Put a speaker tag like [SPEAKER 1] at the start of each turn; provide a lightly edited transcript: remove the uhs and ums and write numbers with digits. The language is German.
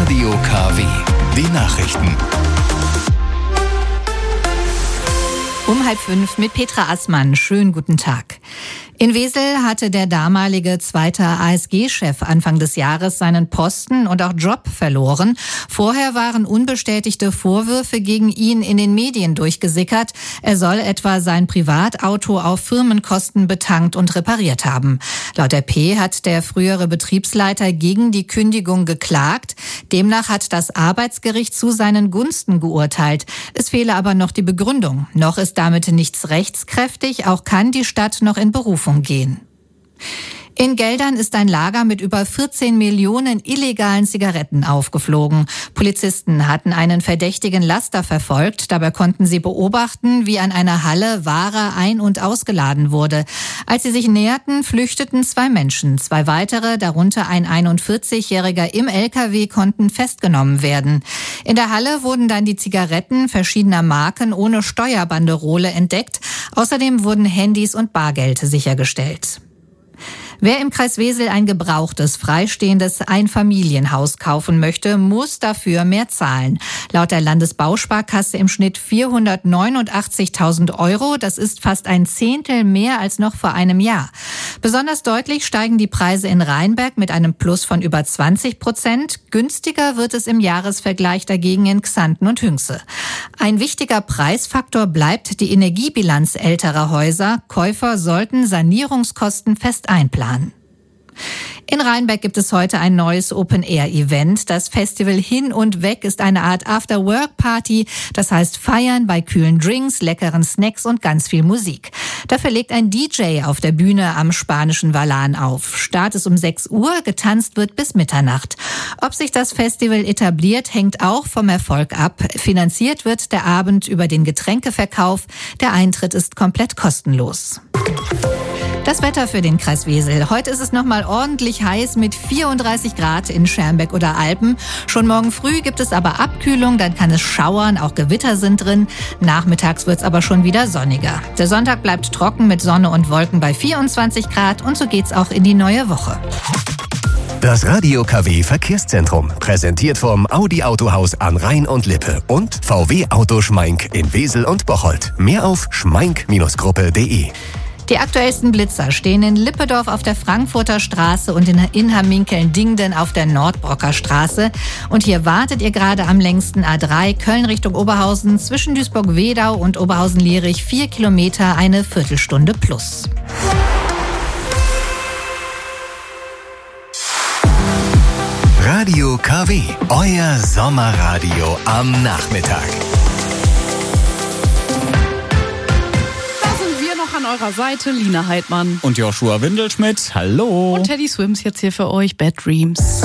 [SPEAKER 1] Radio KW. Die Nachrichten.
[SPEAKER 2] Um 4:30 mit Petra Assmann. Schönen guten Tag. In Wesel hatte der damalige zweite ASG-Chef Anfang des Jahres seinen Posten und auch Job verloren. Vorher waren unbestätigte Vorwürfe gegen ihn in den Medien durchgesickert. Er soll etwa sein Privatauto auf Firmenkosten betankt und repariert haben. Laut der P hat der frühere Betriebsleiter gegen die Kündigung geklagt. Demnach hat das Arbeitsgericht zu seinen Gunsten geurteilt. Es fehle aber noch die Begründung. Noch ist damit nichts rechtskräftig. Auch kann die Stadt noch in Berufung gehen. In Geldern ist ein Lager mit über 14 Millionen illegalen Zigaretten aufgeflogen. Polizisten hatten einen verdächtigen Laster verfolgt. Dabei konnten sie beobachten, wie an einer Halle Ware ein- und ausgeladen wurde. Als sie sich näherten, flüchteten 2 Menschen. 2 weitere, darunter ein 41-Jähriger im LKW, konnten festgenommen werden. In der Halle wurden dann die Zigaretten verschiedener Marken ohne Steuerbanderole entdeckt. Außerdem wurden Handys und Bargeld sichergestellt. Wer im Kreis Wesel ein gebrauchtes, freistehendes Einfamilienhaus kaufen möchte, muss dafür mehr zahlen. Laut der Landesbausparkasse im Schnitt 489.000 €. Das ist fast ein Zehntel mehr als noch vor einem Jahr. Besonders deutlich steigen die Preise in Rheinberg mit einem Plus von über 20%. Günstiger wird es im Jahresvergleich dagegen in Xanten und Hünxe. Ein wichtiger Preisfaktor bleibt die Energiebilanz älterer Häuser. Käufer sollten Sanierungskosten fest einplanen. In Rheinberg gibt es heute ein neues Open-Air-Event. Das Festival Hin und Weg ist eine Art After-Work-Party. Das heißt Feiern bei kühlen Drinks, leckeren Snacks und ganz viel Musik. Dafür legt ein DJ auf der Bühne am Spanischen Valan auf. Start ist um 6 Uhr, getanzt wird bis Mitternacht. Ob sich das Festival etabliert, hängt auch vom Erfolg ab. Finanziert wird der Abend über den Getränkeverkauf. Der Eintritt ist komplett kostenlos. Das Wetter für den Kreis Wesel. Heute ist es nochmal ordentlich heiß mit 34 Grad in Schermbeck oder Alpen. Schon morgen früh gibt es aber Abkühlung, dann kann es schauern, auch Gewitter sind drin. Nachmittags wird es aber schon wieder sonniger. Der Sonntag bleibt trocken mit Sonne und Wolken bei 24 Grad und so geht's auch in die neue Woche.
[SPEAKER 3] Das Radio KW Verkehrszentrum, präsentiert vom Audi Autohaus an Rhein und Lippe und VW Auto Schmeink in Wesel und Bocholt. Mehr auf schmeink-gruppe.de.
[SPEAKER 2] Die aktuellsten Blitzer stehen in Lippedorf auf der Frankfurter Straße und in Inhamminkeln-Dingden auf der Nordbrocker Straße. Und hier wartet ihr gerade am längsten A3 Köln Richtung Oberhausen zwischen Duisburg-Wedau und Oberhausen-Lierich 4 Kilometer, eine Viertelstunde plus.
[SPEAKER 3] Radio KW, euer Sommerradio am Nachmittag.
[SPEAKER 4] An eurer Seite Lina Heidmann
[SPEAKER 5] und Joshua Windelschmidt. Hallo.
[SPEAKER 4] Und Teddy Swims jetzt hier für euch. Bad Dreams.